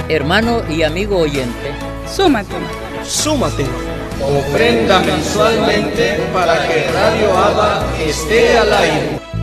Hermano y amigo oyente, súmate. Súmate. Ofrenda mensualmente para que Radio Abba esté al aire.